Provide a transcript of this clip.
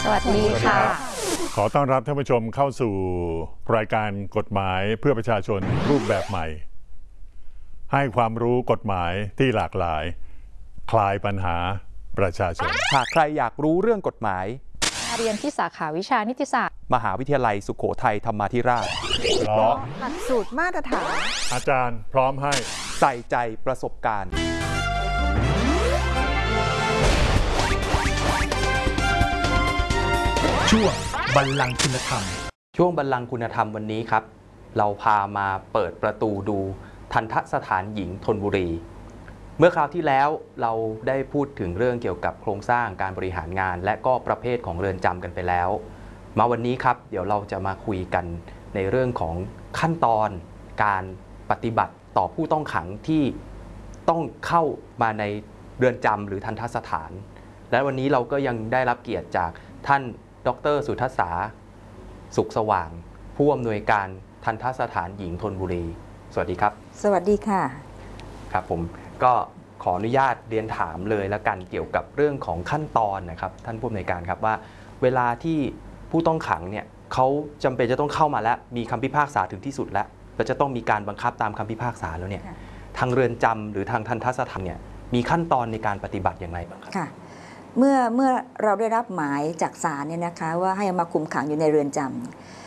สวัสดีค่ะขอต้อนรับท่านผู้ชมเข้าสู่รายการกฎหมายเพื่อประชาชนรูปแบบใหม่ให้ความรู้กฎหมายที่หลากหลายคลายปัญหาประชาชนหากใครอยากรู้เรื่องกฎหมายเรียนที่สาขาวิชานิติศาสตร์มหาวิทยาลัยสุโขทัยธรรมาธิราชเพราะหลักสูตรมาตรฐานอาจารย์พร้อมให้ใส่ใจประสบการณ์ช่วงบัลลังก์คุณธรรมช่วงบัลลังก์คุณธรรมวันนี้ครับเราพามาเปิดประตูดูทัณฑสถานหญิงธนบุรีเมื่อคราวที่แล้วเราได้พูดถึงเรื่องเกี่ยวกับโครงสร้างการบริหารงานและก็ประเภทของเรือนจำกันไปแล้วมาวันนี้ครับเดี๋ยวเราจะมาคุยกันในเรื่องของขั้นตอนการปฏิบัติต่อผู้ต้องขังที่ต้องเข้ามาในเรือนจำหรือทัณฑสถานและวันนี้เราก็ยังได้รับเกียรติจากท่านดร.สุทัศาสุขสว่างผู้อำนวยการทัณฑสถานหญิงธนบุรีสวัสดีครับสวัสดีค่ะครับผมก็ขออนุญาตเรียนถามเลยละกันเกี่ยวกับเรื่องของขั้นตอนนะครับท่านผู้อำนวยการครับว่าเวลาที่ผู้ต้องขังเนี่ยเขาจำเป็นจะต้องเข้ามาแล้วมีคำพิพากษาถึงที่สุดแล้วจะต้องมีการบังคับตามคำพิพากษาแล้วเนี่ยทางเรือนจำหรือทางทัณฑสถานเนี่ยมีขั้นตอนในการปฏิบัติอย่างไรบ้างครับค่ะเมื่อเราได้รับหมายจากศาลเนี่ยนะคะว่าให้มาคุมขังอยู่ในเรือนจ